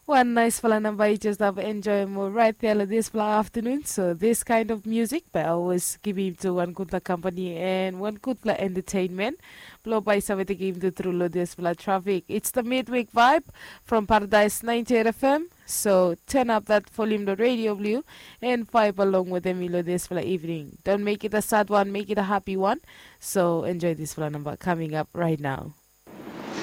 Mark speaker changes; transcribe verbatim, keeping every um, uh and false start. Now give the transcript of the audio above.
Speaker 1: One nice fella number you just have enjoy more right there this fla afternoon. So this kind of music but always give him to one good company and one good entertainment. Blow by some the game to through this fla traffic. It's the midweek vibe from Paradise ninety F M. So turn up that volume the radio blue and vibe along with them this fla evening. Don't make it a sad one, make it a happy one. So enjoy this fla number coming up right now.